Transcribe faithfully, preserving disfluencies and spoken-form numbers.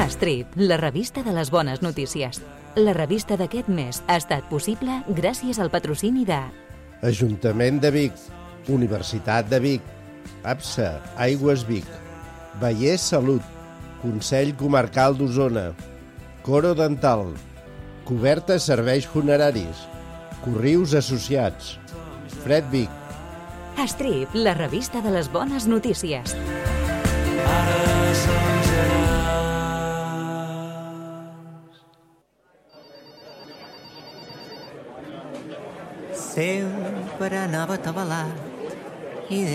Strip, la revista de les bones notícies. La revista d'aquest mes ha estat possible gràcies al patrocini de Ajuntament de Vic, Universitat de Vic, APSA, Aigües Vic, Vallès Salut, Consell Comarcal d'Osona, Coro Dental, Coberta Serveis Funeraris, Corrius Associats, Fred Vic. Strip, la revista de les bones notícies. Sempre anava atabalat i